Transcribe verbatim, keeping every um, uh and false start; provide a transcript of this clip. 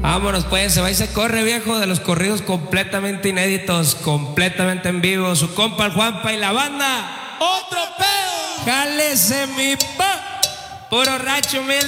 Vámonos pues, se va y se corre, viejo, de los corridos completamente inéditos, completamente en vivo. Su compa el Juanpa y la banda. ¡Otro pedo! ¡Jálese mi pa! Puro racho mil.